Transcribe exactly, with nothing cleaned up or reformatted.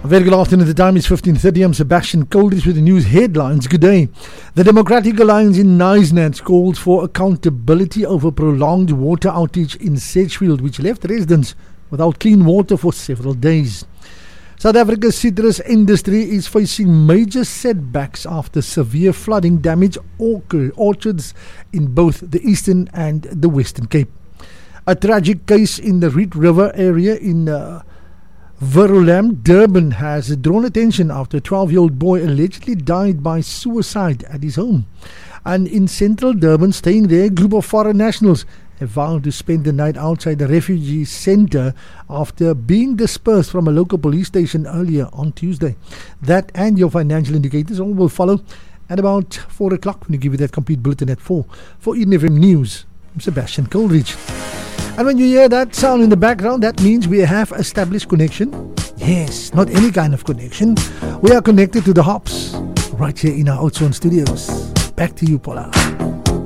A very good afternoon. The time is fifteen thirty. I'm Sebastian Coldridge with the news headlines. Good day. The Democratic Alliance in Knysna called for accountability over prolonged water outage in Sedgefield, which left residents without clean water for several days. South Africa's citrus industry is facing major setbacks after severe flooding damaged orchards in both the Eastern and the Western Cape. A tragic case in the Reed River area in uh, Verulam, Durban has drawn attention after a twelve-year-old boy allegedly died by suicide at his home. And in central Durban, staying there, a group of foreign nationals have vowed to spend the night outside the refugee centre after being dispersed from a local police station earlier on Tuesday. That and your financial indicators all will follow at about four o'clock when we give you that complete bulletin at four. For Eden F M News, I'm Sebastian Coldridge. And when you hear that sound in the background, that means we have established connection. Yes, not any kind of connection. We are connected to the hops right here in our Oudtshoorn studios. Back to you, Paula.